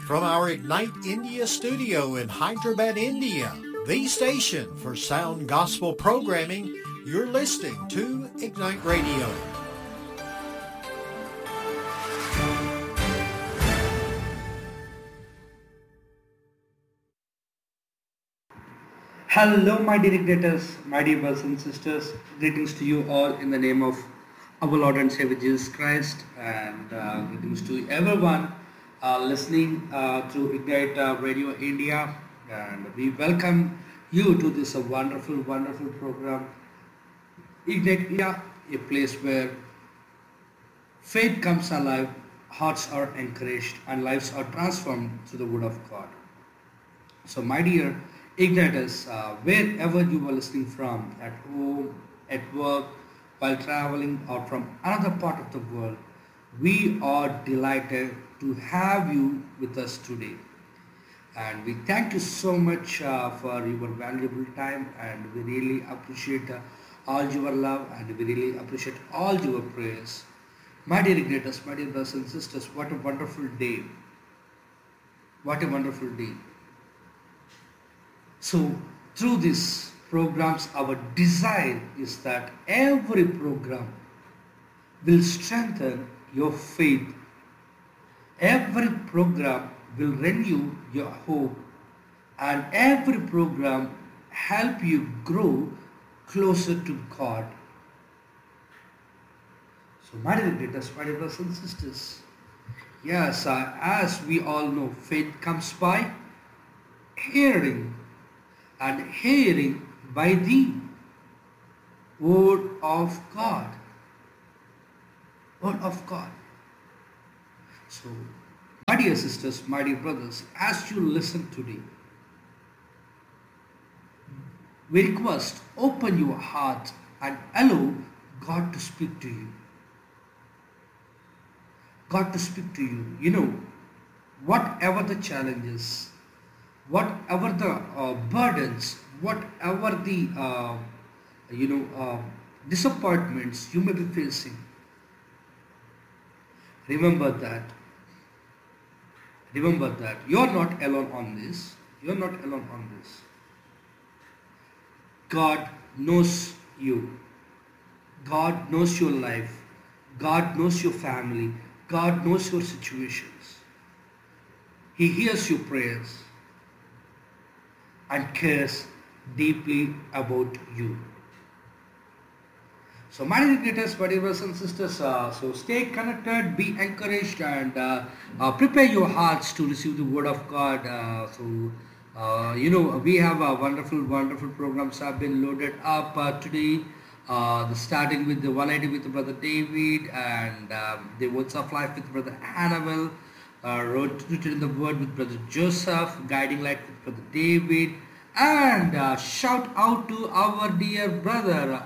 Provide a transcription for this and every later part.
From our Ignite India studio in Hyderabad, India, the station for sound gospel programming, you're listening to Ignite Radio. Hello, my dear Igniters, my dear brothers and sisters. Greetings to you all in the name of our Lord and Savior Jesus Christ, and greetings to everyone listening through Ignite Radio India. And we welcome you to this wonderful, wonderful program, Ignite India, a place where faith comes alive, hearts are encouraged, and lives are transformed through the Word of God. So, my dear Igniters, wherever you are listening from, at home, at work, while traveling, or from another part of the world, we are delighted to have you with us today. And we thank you so much for your valuable time, and we really appreciate all your love, and we really appreciate all your prayers. My dear Igniters, my dear brothers and sisters, what a wonderful day. What a wonderful day. So, through these programs, our desire is that every program will strengthen your faith. Every program will renew your hope, and every program help you grow closer to God. So, my dear Igniters, my dear brothers and sisters, yes, as we all know, faith comes by hearing, and hearing by the Word of God. Word of God. So, my dear sisters, my dear brothers, as you listen today, we request, open your heart and allow God to speak to you. God to speak to you. You know, whatever the challenges, whatever the burdens, whatever the disappointments you may be facing, remember that you're not alone on this. You're not alone on this. God knows you. God knows your life. God knows your family. God knows your situations. He hears your prayers and cares deeply about you. So, my dear Igniters, my dear brothers and sisters, so stay connected, be encouraged, and prepare your hearts to receive the Word of God. We have wonderful, wonderful programs have been loaded up today. Starting with the 180 with Brother David, and the Words of Life with Brother Annabelle, Rooted in the Word with Brother Joseph, Guiding Light with Brother David, and shout out to our dear brother,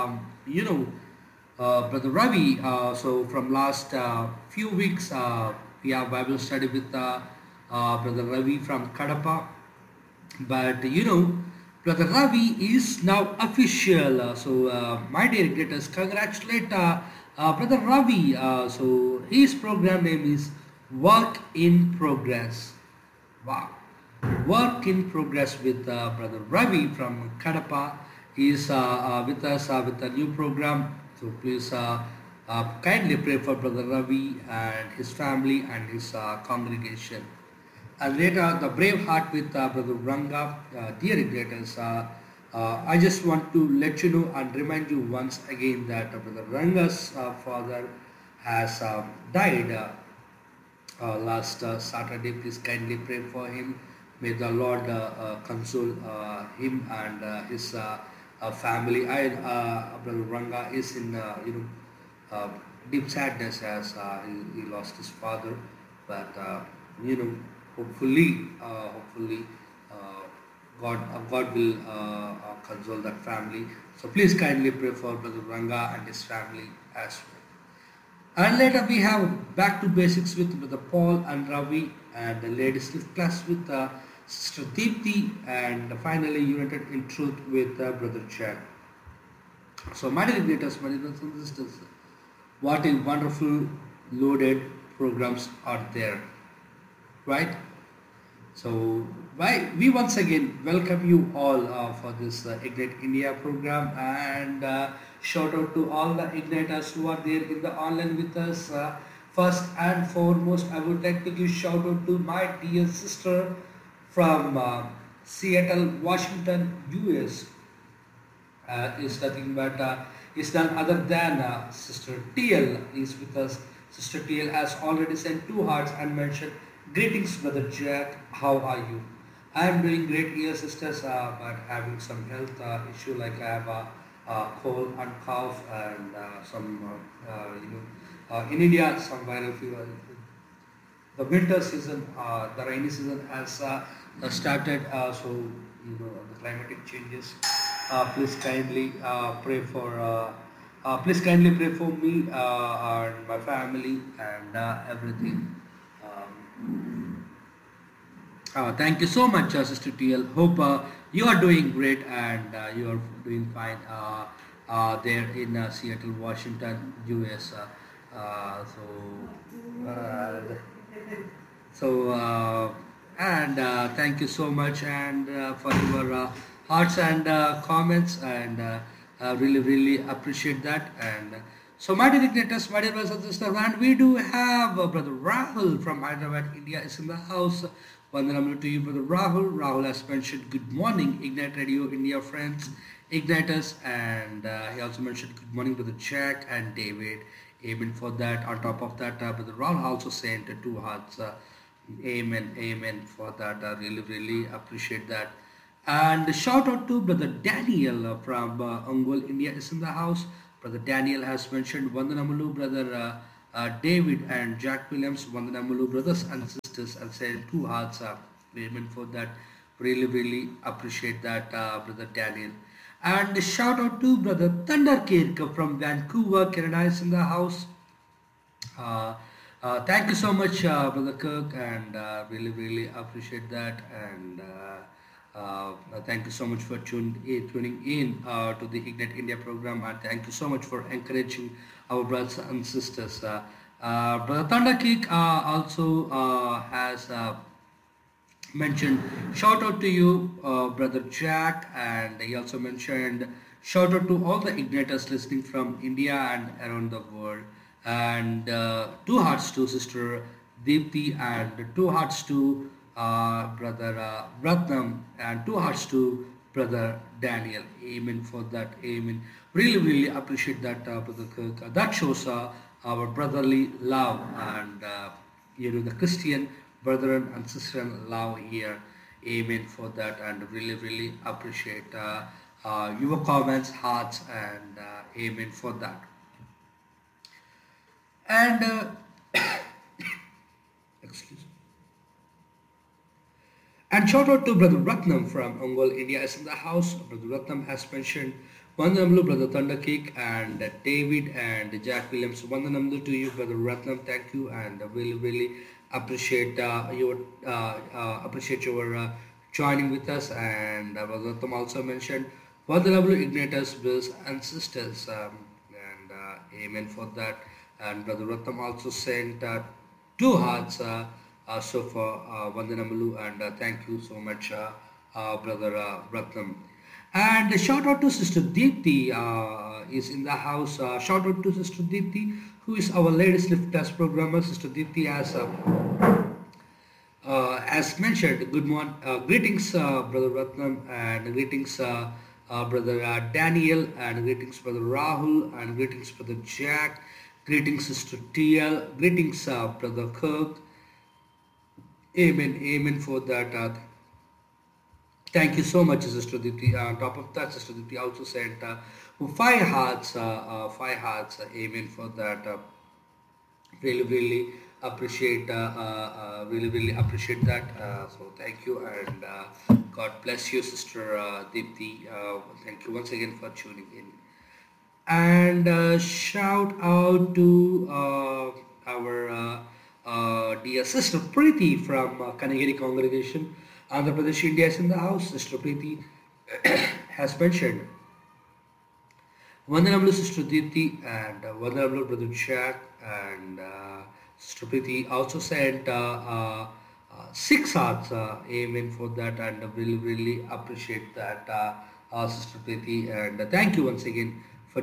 Brother Ravi. So from last few weeks, we have Bible study with Brother Ravi from Kadapa. But Brother Ravi is now official. My dear Igniters, congratulate Brother Ravi. So his program name is Work in Progress. Wow. Work in Progress with Brother Ravi from Kadapa is with us with a new program. So please kindly pray for Brother Ravi and his family and his congregation. And later, the Brave Heart with Brother Ranga. Dear Igniters, I just want to let you know and remind you once again that Brother Ranga's father has died last Saturday. Please kindly pray for him. May the Lord console him and his family. Brother Ranga is in deep sadness as he lost his father, but hopefully God will console that family. So please kindly pray for Brother Ranga and his family as well. And later we have Back to Basics with Brother Paul and Ravi, and the Ladies Lift Class with Sister Deepthi, and finally United in Truth with Brother Chad. So my dear Igniters, my dear brothers and sisters, what a wonderful loaded programs are there, right? So, we once again welcome you all for this Ignite India program, and shout out to all the Igniters who are there in the online with us. First and foremost, I would like to give shout out to my dear sister from Seattle, Washington, US. Is nothing but is none other than Sister TL is with us. Sister TL has already sent two hearts and mentioned, "Greetings, Brother Jack. How are you?" I am doing great here, sisters, but having some health issue, like I have a cold and cough and some, in India, some viral fever. The winter season, the rainy season has started, so the climatic changes. Please kindly pray for me and my family and everything. Um, Thank you so much, Sister TL. Hope you are doing great and you are doing fine there in Seattle, Washington, US. Uh, so, and thank you so much and for your hearts and comments, and really, really appreciate that. And so, my dear dignitaries, my dear brothers and sisters, and we do have Brother Rahul from Hyderabad, India, is in the house. Vandanam to you, Brother Rahul. Rahul has mentioned good morning, Ignite Radio India friends, Igniters, and he also mentioned good morning, Brother Jack and David. Amen for that. On top of that, Brother Rahul also sent two hearts. Amen, amen for that. I really, really appreciate that. And shout out to Brother Daniel from Ongole, India is in the house. Brother Daniel has mentioned Vandanamalu, Brother David and Jack Williams, Vandanamalu, brothers and sisters, and said two hearts. Amen for that. Really, really appreciate that, Brother Daniel. And shout out to Brother Thunderkirk from Vancouver, Canada is in the house. Uh, Thank you so much, Brother Kirk, and really, really appreciate that. And thank you so much for tuning in to the Ignite India program, and thank you so much for encouraging our brothers and sisters. Brother Thunder Kick also has mentioned shout out to you, Brother Jack, and he also mentioned shout out to all the igniters listening from India and around the world, and two hearts to Sister Deepthi, and two hearts to Brother Ratnam, and two hearts to Brother Daniel. Amen for that. Amen. Really, really appreciate that, Brother Kirk. That shows our brotherly love, and the Christian brethren and sister love here. Amen for that, and really, really appreciate your comments, hearts, and amen for that. And excuse me. And shout out to Brother Ratnam from Ongole, India is in the house. Brother Ratnam has mentioned Vandanamlu, Brother Thundercake, and David and Jack Williams. Vandanamlu to you, Brother Ratnam. Thank you, and really, really appreciate your joining with us. And Brother Ratnam also mentioned Vandanamlu Ignators, brothers and sisters, and amen for that. And Brother Ratnam also sent two hearts. So for Vandanamalu, and thank you so much, Brother Ratnam. And shout out to Sister Deepthi is in the house. Shout out to Sister Deepthi, who is our latest lift test programmer. Sister Deepthi as mentioned, good morning, greetings, Brother Ratnam, and greetings, Brother Daniel, and greetings, Brother Rahul, and greetings, Brother Jack, greetings, Sister TL, greetings, Brother Kirk. Amen, amen for that. Thank you so much, Sister Diti. On top of that, Sister Diti also sent five hearts, amen for that. Really, really appreciate, really appreciate that. So thank you, and God bless you, Sister Dipti. Thank you once again for tuning in. And shout out to our dear Sister Preeti from Kanagiri congregation, Andhra Pradesh, India is in the house. Sister Preeti has mentioned Vandanamlu Sister Deepthi and Vandanamlu Brother Jack, and Sister Preeti also sent 6 hearts. Amen for that, and really, really appreciate that, Sister Preeti. And thank you once again for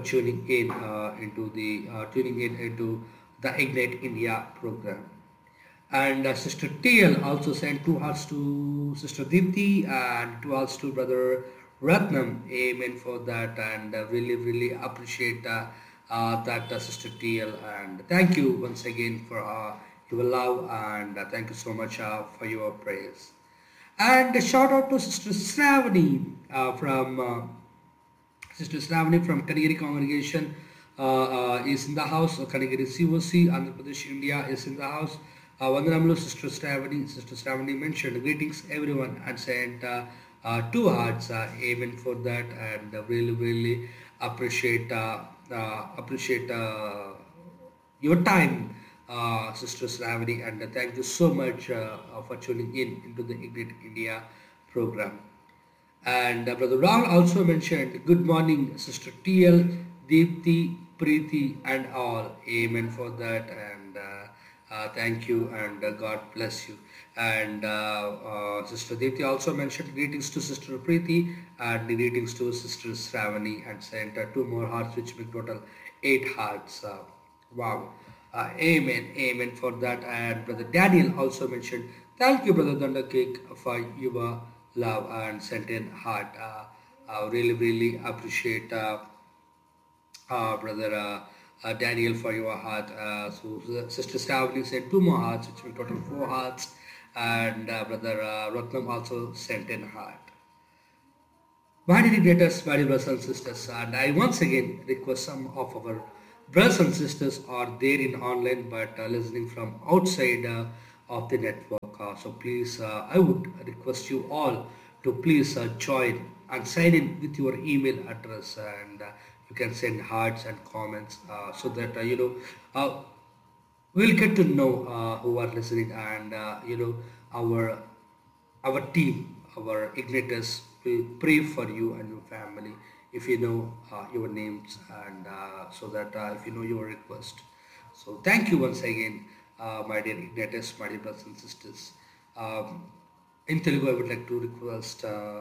tuning in into the Ignite India program. And Sister TL also sent 2 hearts to Sister Deepthi and 2 hearts to Brother Ratnam. Amen for that, and really, really appreciate that, Sister TL. And thank you once again for your love, and thank you so much for your prayers. And a shout out to Sister Sravani from Sister Sravani from Kanigiri congregation is in the house. Kanigiri COC, Andhra Pradesh, India is in the house. Vandanamlu, Sister Sravani mentioned greetings everyone and sent 2 hearts. Amen for that, and really, really appreciate your time, Sister Sravani, and thank you so much for tuning in into the Ignite India program. And Brother Rahul also mentioned, good morning, Sister TL, Deepthi, Preeti, and all. Amen for that, and thank you, and God bless you. And Sister Deepthi also mentioned greetings to Sister Preeti and greetings to Sister Sravani, and sent 2 more hearts, which make total 8 hearts. Wow. Amen for that. And Brother Daniel also mentioned, thank you, Brother Dandakek, for your love, and sent in heart. Really, really appreciate Brother Daniel for your heart. So Sister Stavely sent 2 more hearts, which will total 4 hearts, and Brother Ratnam also sent in heart. My dear greatest, my dear brothers and sisters, and I once again request some of our brothers and sisters are there in online but listening from outside of the network. So please, I would request you all to please join and sign in with your email address, and you can send hearts and comments so that we'll get to know who are listening, and our team, our igniters will pray for you and your family if you know your names, and so that if you know your request. So thank you once again, my dear igniters, my dear brothers and sisters. In Telugu, I would like to request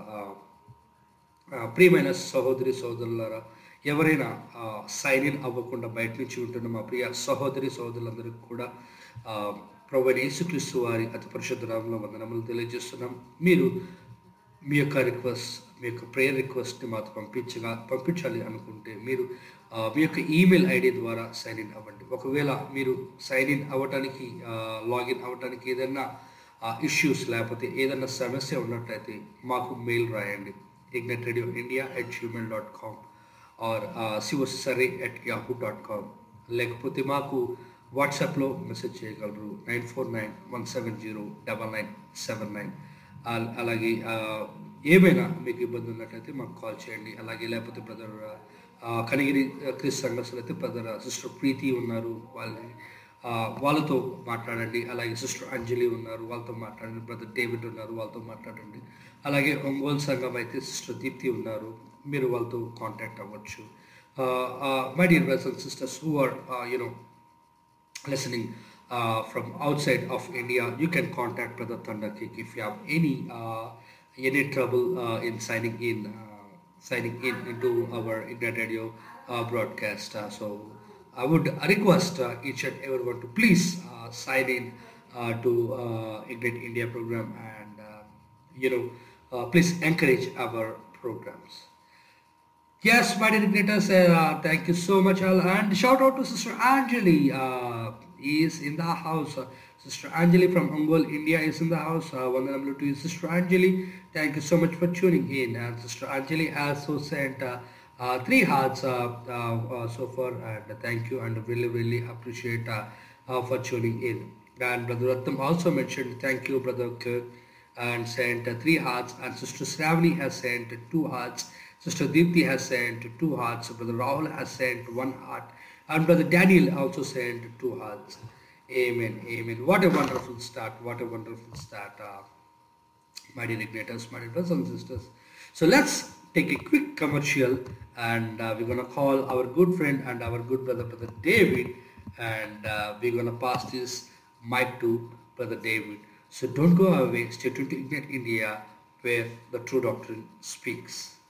ప్రియమైన సహోదరి సహోదరులారా, ఎవరైనా sign in అవ్వకుండా బయట నుంచి ఉంటున్న మా ప్రియ సహోదరి సహోదరులందరికీ కూడా ప్రభువైన యేసుక్రీస్తు వారి అతి పరిశుద్ధ నామములో వందనములు తెలియజేస్తున్నాం. మీరు మీ యొక్క రిక్వెస్ట్, మీ యొక్క ప్రేయర్ రిక్వెస్ట్ని మాతో పంపించాలి అనుకుంటే మీరు మీ యొక్క ఈమెయిల్ ఐడి ద్వారా సైన్ ఇన్ అవ్వండి. ఒకవేళ మీరు సైన్ ఇన్ అవ్వటానికి, లాగిన్ అవ్వటానికి ఏదైనా ఇష్యూస్ లేకపోతే ఏదైనా సమస్య ఉన్నట్లయితే మాకు మెయిల్ రాయండి, igniteradioindia@gmail.com ఆర్ cosarray@yahoo.com, లేకపోతే మాకు వాట్సాప్లో మెసేజ్ చేయగలరు 9491709979. అలాగే ఏమైనా మీకు ఇబ్బంది ఉన్నట్లయితే మాకు కాల్ చేయండి. అలాగే లేకపోతే బ్రదర్ కనిగిరి క్రిస్ సంఘర్షులు అయితే బ్రదర్ సిస్టర్ ప్రీతి ఉన్నారు, వాళ్ళతో మాట్లాడండి. అలాగే సిస్టర్ అంజలి ఉన్నారు, వాళ్ళతో మాట్లాడండి. బ్రదర్ డేవిడ్ ఉన్నారు, వాళ్ళతో మాట్లాడండి. అలాగే ఒంగోలు సంఘం అయితే సిస్టర్ దీప్తి ఉన్నారు, మీరు వాళ్ళతో కాంటాక్ట్ అవ్వచ్చు. My dear brothers and sisters who are listening from outside of India, you can contact Brother Thunderkick if you have any trouble in signing in into our Ignite Radio broadcast. So I would request each and everyone to please sign in to Ignite India program, and please encourage our programs. Yes, my dear igniters, thank you so much, all. And shout out to Sister Anjali, is in the house. Sister Anjali from Ongole, India is in the house. Vandanamlu to you, Sister Anjali. Thank you so much for tuning in. And Sister Anjali also sent 3 hearts so far, and thank you, and really, really appreciate for tuning in. And Brother Rattam also mentioned, thank you, Brother Kirk, and sent 3 hearts. And Sister Sravani has sent 2 hearts. Sister Deepthi has sent 2 hearts. Brother Rahul has sent 1 heart. And Brother Daniel also sent 2 hearts. Amen. What a wonderful start. My dear igniters, my dear brothers and sisters. So let's take a quick commercial, and we're going to call our good friend and our good brother, Brother David, and we're going to pass this mic to Brother David. So don't go away. Stay tuned to Ignite India, where the true doctrine speaks.